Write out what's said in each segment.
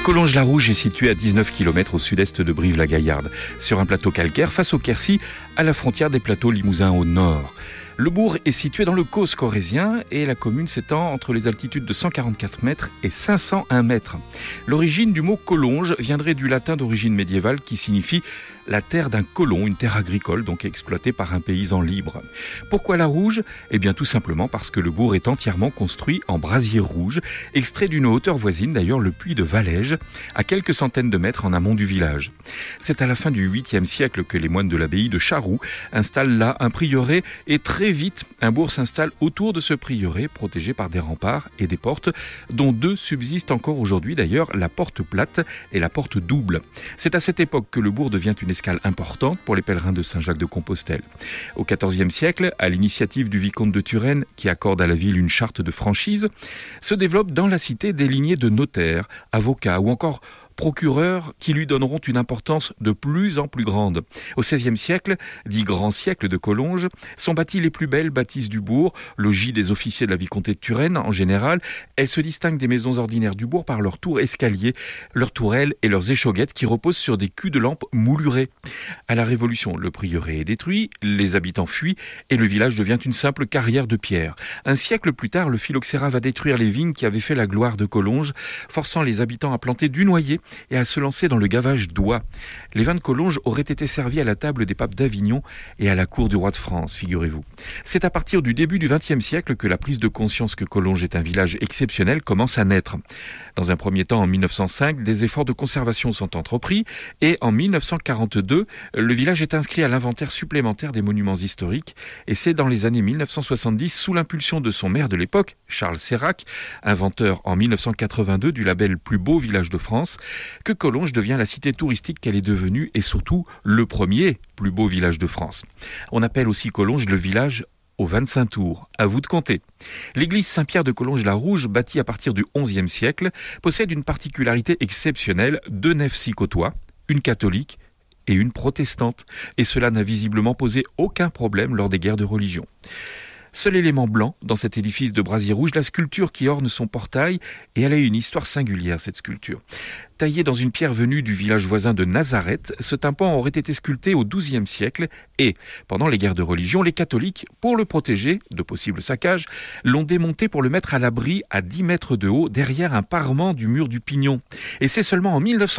Collonges-la-Rouge est située à 19 km au sud-est de Brive-la-Gaillarde, sur un plateau calcaire face au Quercy, à la frontière des plateaux limousins au nord. Le bourg est situé dans le Causse corrézien et la commune s'étend entre les altitudes de 144 mètres et 501 mètres. L'origine du mot Collonges viendrait du latin d'origine médiévale qui signifie la terre d'un colon, une terre agricole donc exploitée par un paysan libre. Pourquoi la rouge ? Eh bien tout simplement parce que le bourg est entièrement construit en brasier rouge, extrait d'une hauteur voisine d'ailleurs le puits de Valège, à quelques centaines de mètres en amont du village. C'est à la fin du 8e siècle que les moines de l'abbaye de Charroux installent là un prieuré et très vite, un bourg s'installe autour de ce prieuré, protégé par des remparts et des portes, dont deux subsistent encore aujourd'hui d'ailleurs, la porte plate et la porte double. C'est à cette époque que le bourg devient une escale importante pour les pèlerins de Saint-Jacques-de-Compostelle. Au XIVe siècle, à l'initiative du vicomte de Turenne, qui accorde à la ville une charte de franchise, se développent dans la cité des lignées de notaires, avocats ou encore procureurs qui lui donneront une importance de plus en plus grande. Au XVIe siècle, dit grand siècle de Collonges, sont bâties les plus belles bâtisses du bourg, logis des officiers de la vicomté de Turenne en général. Elles se distinguent des maisons ordinaires du bourg par leurs tours escaliers, leurs tourelles et leurs échauguettes qui reposent sur des culs de lampe moulurés. À la Révolution, le prieuré est détruit, les habitants fuient et le village devient une simple carrière de pierre. Un siècle plus tard, le phylloxéra va détruire les vignes qui avaient fait la gloire de Collonges, forçant les habitants à planter du noyer et à se lancer dans le gavage d'oie. Les vins de Collonges auraient été servis à la table des papes d'Avignon et à la cour du roi de France, figurez-vous. C'est à partir du début du XXe siècle que la prise de conscience que Collonges est un village exceptionnel commence à naître. Dans un premier temps, en 1905, des efforts de conservation sont entrepris et en 1942, le village est inscrit à l'inventaire supplémentaire des monuments historiques et c'est dans les années 1970, sous l'impulsion de son maire de l'époque, Charles Seyrac, inventeur en 1982 du label Plus beau village de France, que Collonges devient la cité touristique qu'elle est devenue et surtout le premier plus beau village de France. On appelle aussi Collonges le village aux 25 tours. À vous de compter. L'église Saint-Pierre de Collonges-la-Rouge, bâtie à partir du XIe siècle, possède une particularité exceptionnelle, 2 nefs s'y côtoient, une catholique et une protestante. Et cela n'a visiblement posé aucun problème lors des guerres de religion. Seul élément blanc dans cet édifice de brasier rouge, la sculpture qui orne son portail, et elle a une histoire singulière, cette sculpture. Taillée dans une pierre venue du village voisin de Nazareth, ce tympan aurait été sculpté au XIIe siècle et, pendant les guerres de religion, les catholiques, pour le protéger de possibles saccages, l'ont démonté pour le mettre à l'abri à 10 mètres de haut derrière un parement du mur du Pignon. Et c'est seulement en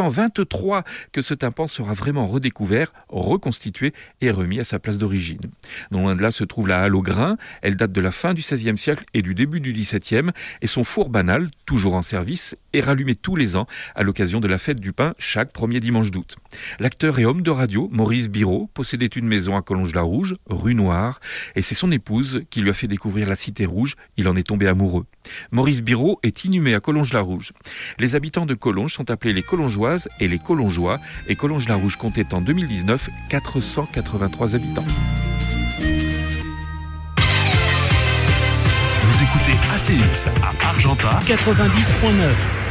1923 que ce tympan sera vraiment redécouvert, reconstitué et remis à sa place d'origine. Non loin de là se trouve la halle au grain. Elle date de la fin du XVIe siècle et du début du XVIIe et son four banal, toujours en service, est rallumé tous les ans à l'occasion de la fête du pain chaque premier dimanche d'août. L'acteur et homme de radio Maurice Biraud possédait une maison à Collonges-la-Rouge, rue Noire, et c'est son épouse qui lui a fait découvrir la Cité Rouge. Il en est tombé amoureux. Maurice Biraud est inhumé à Collonges-la-Rouge. Les habitants de Collonges sont appelés les Collongeoises et les Collongeois, et Collonges-la-Rouge comptait en 2019 483 habitants. Vous écoutez ACX à Argentat 90.9.